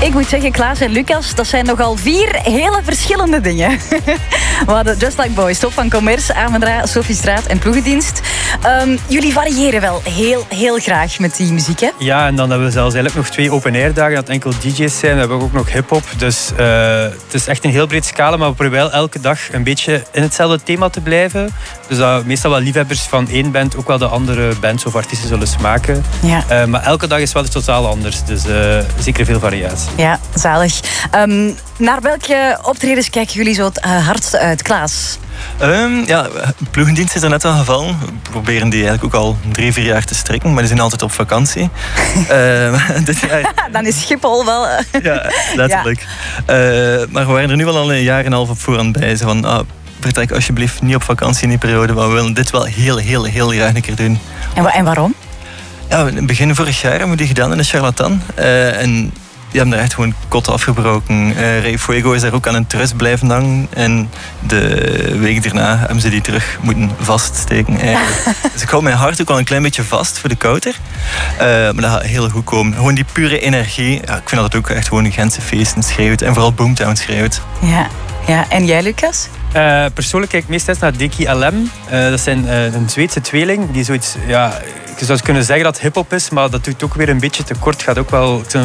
Ik moet zeggen, Klaas en Lucas, dat zijn nogal 4 hele verschillende dingen. We hadden Just Like Boys, Top van Commerce, Amandra, Sophie Straat en Ploegendienst. Jullie variëren wel heel graag met die muziek, hè? Ja, en dan hebben we zelfs eigenlijk nog 2 open-air dagen dat enkel DJ's zijn. We hebben ook nog hip-hop. Dus het is echt een heel breed scala, maar we proberen wel elke dag een beetje in hetzelfde thema te blijven. Dus dat meestal wel liefhebbers van één band ook wel de andere bands of artiesten zullen smaken. Ja. Maar elke dag is wel iets totaal anders. Dus zeker veel variatie. Ja, zalig. Naar welke optredens kijken jullie zo het hardste uit, Klaas? Ploegendienst is er net al gevallen. We proberen die eigenlijk ook al 3-4 jaar te strikken, maar die zijn altijd op vakantie. Dit jaar... Dan is Schiphol wel... Ja, letterlijk. Ja. Maar we waren er nu wel al een jaar en een half op voorhand bij. Zo van, vertrek alsjeblieft niet op vakantie in die periode, maar we willen dit wel heel graag een keer doen. En waarom? Ja, begin vorig jaar hebben we die gedaan in de Charlatan. En die hebben er echt gewoon kot afgebroken. Rey Fuego is daar ook aan een trust blijven hangen. En de week daarna hebben ze die terug moeten vaststeken. Dus ik hou mijn hart ook al een klein beetje vast voor de kouter. Maar dat gaat heel goed komen. Gewoon die pure energie. Ja, ik vind dat het ook echt gewoon Gentse feesten schreeuwt. En vooral Boomtown schreeuwt. Ja. En jij, Lucas? Persoonlijk kijk ik meestal naar Dickie LM. Dat zijn een Zweedse tweeling die zoiets... Ja, je zou kunnen zeggen dat het hip-hop is, maar dat doet ook weer een beetje tekort. Gaat ook wel